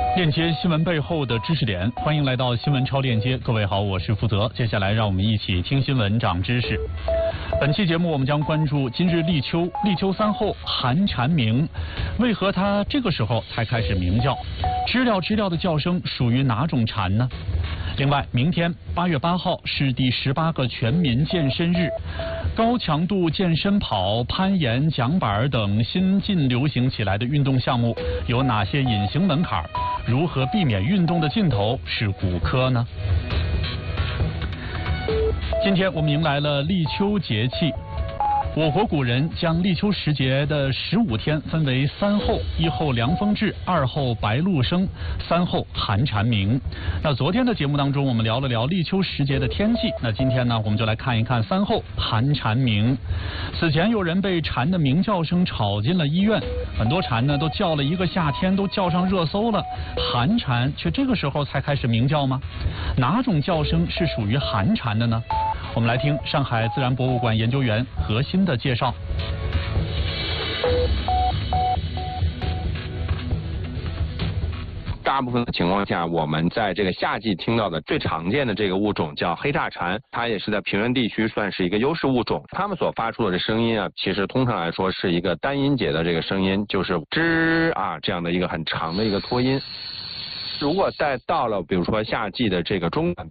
链接新闻背后的知识点，欢迎来到新闻超链接。各位好，我是负责。接下来让我们一起听新闻长知识。本期节目我们将关注今日立秋，立秋3候寒蝉鸣，为何它这个时候才开始鸣叫？知了知了的叫声属于哪种蝉呢？另外，明天8月8号是第18个全民健身日，高强度健身跑、攀岩、桨板等新近流行起来的运动项目有哪些隐形门槛？如何避免运动的尽头是骨科呢？今天我们迎来了立秋节气。我国古人将立秋时节的15天分为3候：1候凉风至，2候白露生，3候寒蝉鸣。那昨天的节目当中，我们聊了聊立秋时节的天气。那今天呢，我们就来看一看3候寒蝉鸣。此前有人被蝉的鸣叫声吵进了医院，很多蝉呢都叫了一个夏天，都叫上热搜了。寒蝉却这个时候才开始鸣叫吗？哪种叫声是属于寒蝉的呢？我们来听上海自然博物馆研究员何鑫的介绍。 大部分的情况下，我们在这个夏季听到的最常见的这个物种叫黑炸蝉，它也是在平原地区算是一个优势物种。它们所发出的声音啊，其实通常来说是一个单音节的这个声音，就是吱啊这样的一个很长的一个拖音。如果再到了比如说夏季的这个中晚